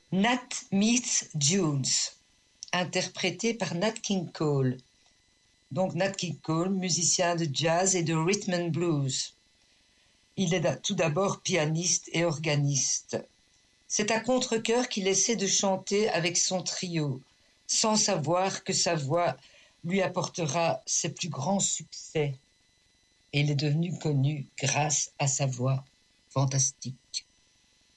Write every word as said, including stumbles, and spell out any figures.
Nat meets Junes, interprété par Nat King Cole. Donc Nat King Cole, musicien de jazz et de rhythm and blues. Il est tout d'abord pianiste et organiste. C'est à contre-cœur qu'il essaie de chanter avec son trio, sans savoir que sa voix lui apportera ses plus grands succès. Et il est devenu connu grâce à sa voix fantastique.